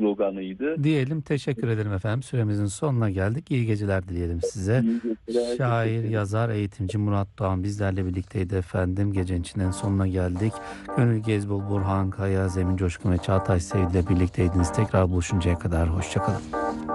sloganıydı. Diyelim, teşekkür ederim efendim. Süremizin sonuna geldik. İyi geceler dileyelim size. İyi geceler, Şair, teşekkür ederim. yazar, eğitimci Murat Doğan bizlerle birlikteydi efendim. Gecenin içinden sonuna geldik. Gönül Gezbul, Burhan Kaya, Zemin Coşkun ve Çağatay Sevdi ile birlikteydiniz. Tekrar buluşuncaya kadar hoşçakalın.